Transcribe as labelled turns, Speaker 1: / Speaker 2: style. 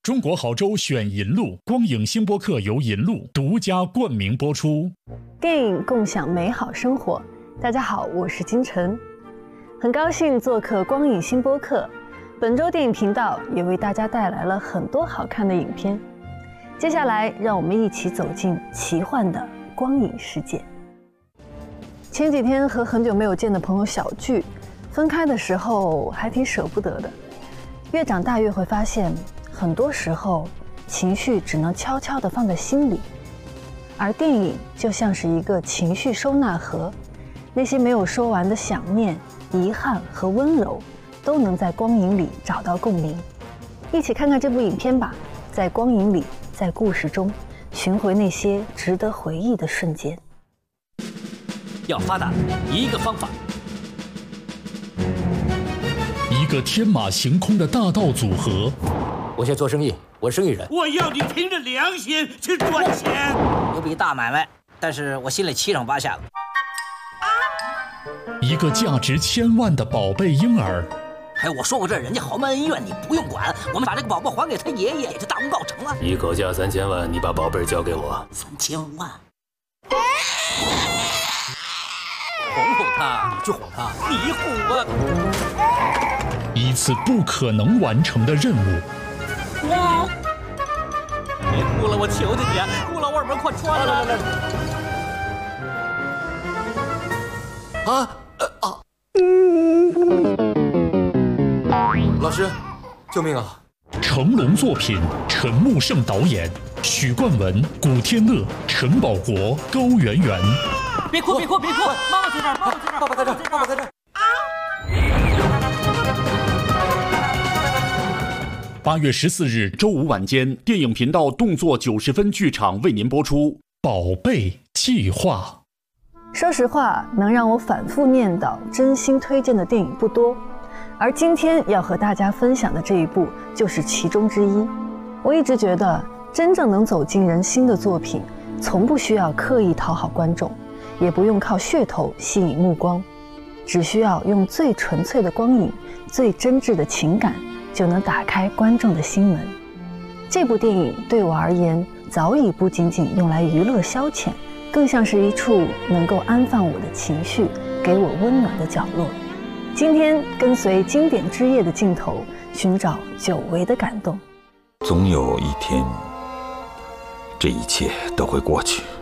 Speaker 1: 中国好州选银路，光影星播客由银路独家冠名播出。
Speaker 2: 电影共享美好生活。大家好，我是金晨，很高兴做客光影星播客。本周电影频道也为大家带来了很多好看的影片。接下来，让我们一起走进奇幻的光影世界。前几天和很久没有见的朋友小聚，分开的时候还挺舍不得的。越长大越会发现，很多时候情绪只能悄悄地放在心里，而电影就像是一个情绪收纳盒，那些没有说完的想念、遗憾和温柔，都能在光影里找到共鸣。一起看看这部影片吧，在光影里，在故事中，寻回那些值得回忆的瞬间。
Speaker 3: 要发达，一个方法。
Speaker 1: 一个天马行空的大道组合。
Speaker 3: 我先做生意，我是生意人。
Speaker 4: 我要你凭着良心去赚钱。
Speaker 5: 有笔大买卖，但是我心里七上八下的。
Speaker 1: 一个价值1000万的宝贝婴儿。
Speaker 5: 哎，我说过这人家豪门恩怨你不用管，我们把这个宝宝还给他爷爷，这大功告成了。
Speaker 3: 你口价3000万，你把宝贝交给我。
Speaker 5: 3000万。
Speaker 3: 哄哄他，你去哄他，你哄啊！
Speaker 1: 一次不可能完成的任务。
Speaker 3: 别哭了，我求求你啊！哭了，外面快穿了。
Speaker 6: 老师，救命啊！
Speaker 1: 成龙作品，陈木胜导演，许冠文、古天乐、陈宝国、高圆圆。
Speaker 3: 别哭，别哭，别哭！妈妈在这儿，妈妈在这儿，
Speaker 6: 爸爸在这儿，爸爸在这儿。
Speaker 1: 8月14日周五晚间，电影频道动作90分剧场为您播出《宝贝计划》。
Speaker 2: 说实话，能让我反复念叨、真心推荐的电影不多，而今天要和大家分享的这一部就是其中之一。我一直觉得，真正能走进人心的作品，从不需要刻意讨好观众，也不用靠噱头吸引目光，只需要用最纯粹的光影、最真挚的情感，就能打开观众的心门。这部电影对我而言，早已不仅仅用来娱乐消遣，更像是一处能够安放我的情绪、给我温暖的角落。今天跟随经典之夜的镜头，寻找久违的感动。
Speaker 7: 总有一天，这一切都会过去。